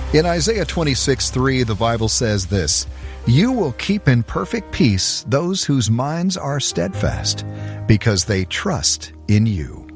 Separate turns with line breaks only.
In Isaiah 26:3, the Bible says this, "You will keep in perfect peace those whose minds are steadfast, because they trust in you."